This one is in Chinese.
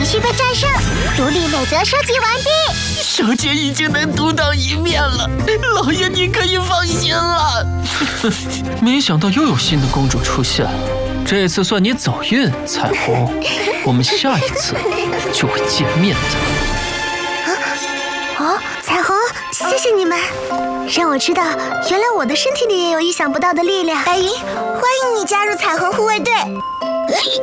绪被战胜，独立美德收集完毕。 小姐已经能独当一面了，老爷你可以放心了。没想到又有新的公主出现了，这次算你走运，彩虹。我们下一次就会见面的。 彩虹，谢谢你们，让我知道原来我的身体里也有意想不到的力量。白云，欢迎你加入彩虹护卫队。